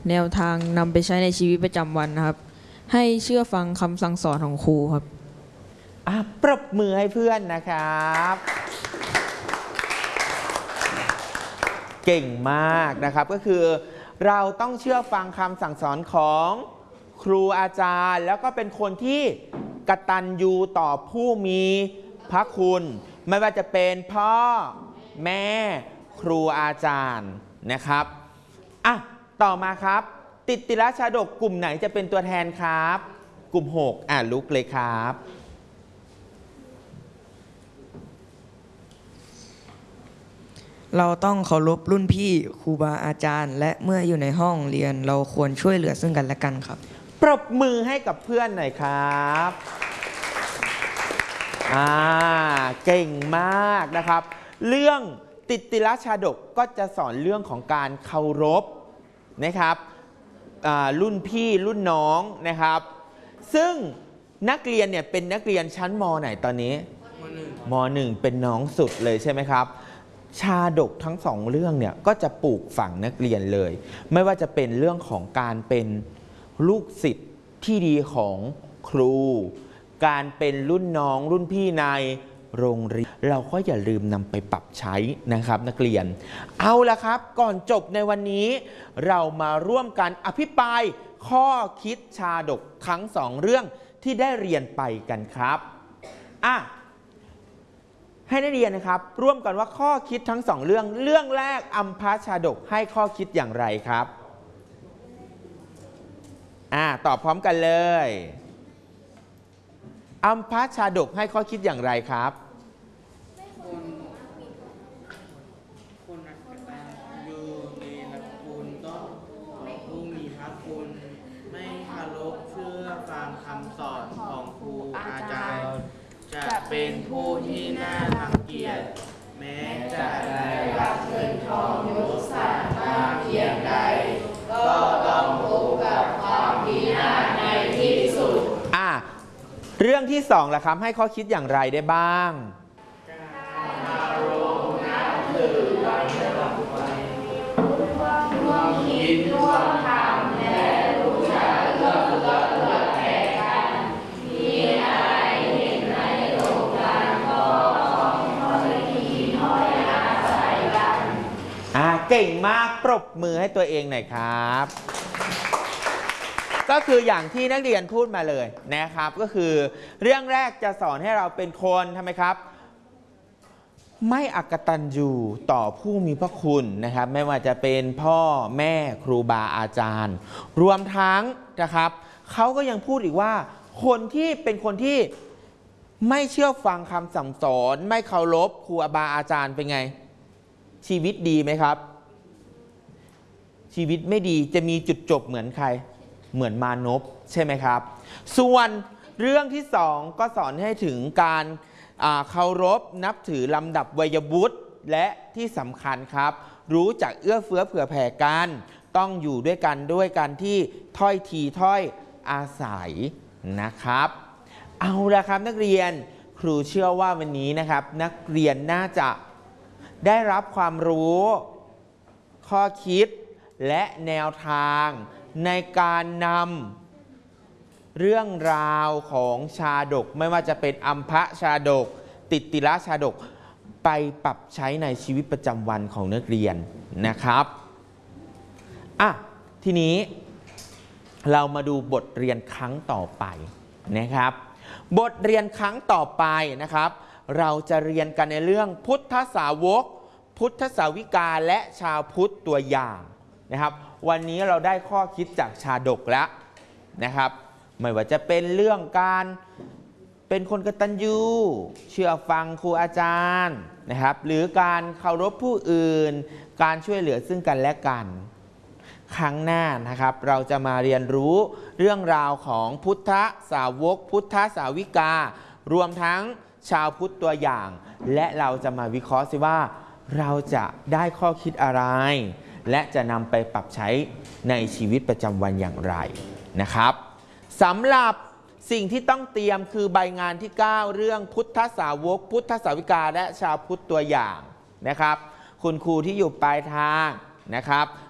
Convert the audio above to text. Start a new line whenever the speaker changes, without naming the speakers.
แนวทางนำไปใช้ในชีวิตประจำวันนะครับให้เชื่อฟังคำสั่งสอนของครูครับ
ปรบมือให้เพื่อนนะครับเก่งมากนะครับก็คือเราต้องเชื่อฟังคำสั่งสอนของครูอาจารย์แล้วก็เป็นคนที่กตัญญูต่อผู้มีพระคุณไม่ว่าจะเป็นพ่อแม่ครูอาจารย์นะครับต่อมาครับติติรชาดกกลุ่มไหนจะเป็นตัวแทนครับกลุ่ม6ลุกเลยครับ
เราต้องเคารพรุ่นพี่ครูบาอาจารย์และเมื่ออยู่ในห้องเรียนเราควรช่วยเหลือซึ่งกันและกันครับ
ปรบมือให้กับเพื่อนหน่อยครับเก่งมากนะครับเรื่องติติรชาดกก็จะสอนเรื่องของการเคารพนะครับรุ่นพี่รุ่นน้องนะครับซึ่งนักเรียนเนี่ยเป็นนักเรียนชั้นม.ไหนตอนนี้ม.1เป็นน้องสุดเลยใช่ไหมครับชาดกทั้งสองเรื่องเนี่ยก็จะปลูกฝังนักเรียนเลยไม่ว่าจะเป็นเรื่องของการเป็นลูกศิษย์ที่ดีของครูการเป็นรุ่นน้องรุ่นพี่ในโรงเรียนเราก็อย่าลืมนำไปปรับใช้นะครับนักเรียนเอาละครับก่อนจบในวันนี้เรามาร่วมกันอภิปรายข้อคิดชาดกทั้งสองเรื่องที่ได้เรียนไปกันครับให้นักเรียนนะครับร่วมกันว่าข้อคิดทั้งสองเรื่องแรกอัมพชาดกให้ข้อคิดอย่างไรครับตอบพร้อมกันเลยอัมพชาดกให้ข้อคิดอย่างไรครับ
คนอักตันยูเนรคุณต้องผู้มีพระคุณไม่เคารพเชื่อฟังคำสอนของครูอาจารย์จะเป็นผู้ที่น่ารังเกียจแม้จะได้รับเงินทองยศศักดิ์มาเพียงใดก็ต้องพบกับความพินาศในที่สุด
เรื่องที่2ล่ะครับให้ข้อคิดอย่างไรได้บ้าง
ร่วมคิดร่วมทำและรู้จักเอื้อเฟื้อแผ่กันมีอะไรเห็นในโลกกันก็ต้องถ้อยทีถ้อยอาศัยกัน
เก่งมากปรบมือให้ตัวเองหน่อยครับก็คืออย่างที่นักเรียนพูดมาเลยนะครับก็คือเรื่องแรกจะสอนให้เราเป็นคนทำไมครับไม่อกตัญญูต่อผู้มีพระคุณนะครับไม่ว่าจะเป็นพ่อแม่ครูบาอาจารย์รวมทั้งนะครับเขาก็ยังพูดอีกว่าคนที่เป็นคนที่ไม่เชื่อฟังคำสั่งสอนไม่เคารพครูบาอาจารย์เป็นไงชีวิตดีไหมครับชีวิตไม่ดีจะมีจุดจบเหมือนใครเหมือนมานพใช่ไหมครับส่วนเรื่องที่2ก็สอนให้ถึงการเคารพนับถือลำดับวัยวุฒิและที่สำคัญครับรู้จักเอื้อเฟื้อเผื่อแผ่กันต้องอยู่ด้วยกันที่ถ้อยทีถ้อยอาศัยนะครับเอาละครับนักเรียนครูเชื่อว่าวันนี้นะครับนักเรียนน่าจะได้รับความรู้ข้อคิดและแนวทางในการนำเรื่องราวของชาดกไม่ว่าจะเป็นอัมพชาดกติติรชาดกไปปรับใช้ในชีวิตประจำวันของนักเรียนนะครับทีนี้เรามาดูบทเรียนครั้งต่อไปนะครับบทเรียนครั้งต่อไปนะครับเราจะเรียนกันในเรื่องพุทธสาวกพุทธสาวิกาและชาวพุทธตัวอย่างนะครับวันนี้เราได้ข้อคิดจากชาดกแล้วนะครับไม่ว่าจะเป็นเรื่องการเป็นคนกตัญญูเชื่อฟังครูอาจารย์นะครับหรือการเคารพผู้อื่นการช่วยเหลือซึ่งกันและกันครั้งหน้านะครับเราจะมาเรียนรู้เรื่องราวของพุทธสาวกพุทธสาวิการวมทั้งชาวพุทธตัวอย่างและเราจะมาวิเคราะห์สิว่าเราจะได้ข้อคิดอะไรและจะนำไปปรับใช้ในชีวิตประจำวันอย่างไรนะครับสำหรับสิ่งที่ต้องเตรียมคือใบงานที่9เรื่องพุทธสาวกพุทธสาวิกาและชาวพุทธตัวอย่างนะครับคุณครูที่อยู่ปลายทางนะครับ